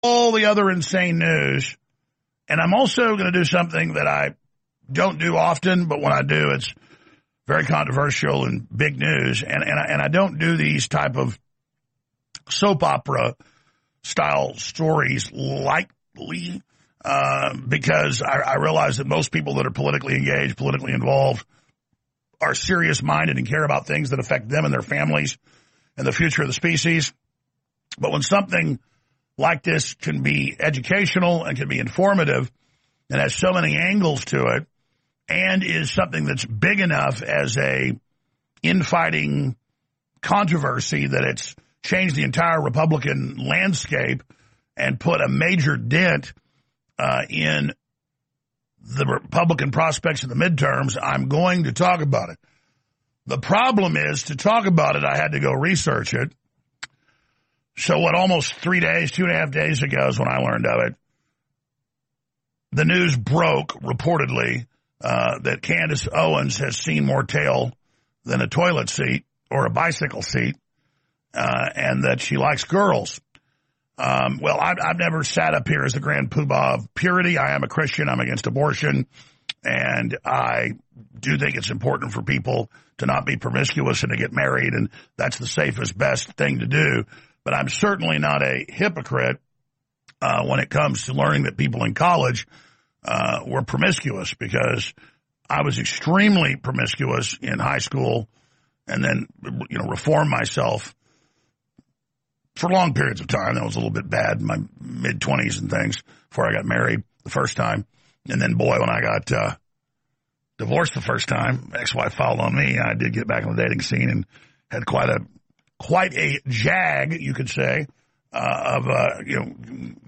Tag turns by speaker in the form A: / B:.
A: all the other insane news. And I'm also going to do something that I don't do often, but when I do, it's very controversial and big news. And I don't do these type of soap opera style stories lightly because I realize that most people that are politically engaged, politically involved, are serious-minded and care about things that affect them and their families and the future of the species. But when something like this can be educational and can be informative and has so many angles to it and is something that's big enough as a infighting controversy that it's changed the entire Republican landscape and put a major dent in the Republican prospects in the midterms, I'm going to talk about it. The problem is, to talk about it, I had to go research it. So almost 3 days, 2.5 days ago is when I learned of it. The news broke, reportedly, that Candace Owens has seen more tail than a toilet seat or a bicycle seat, and that she likes girls. Well, I've never sat up here as the grand poobah of purity. I am a Christian. I'm against abortion. And I do think it's important for people to not be promiscuous and to get married, and that's the safest, best thing to do. But I'm certainly not a hypocrite when it comes to learning that people in college were promiscuous, because I was extremely promiscuous in high school and then, reformed myself for long periods of time. That was a little bit bad in my mid-20s and things before I got married the first time. And then, boy, when I got divorced the first time, ex-wife filed on me. I did get back on the dating scene and had quite a jag, you could say, of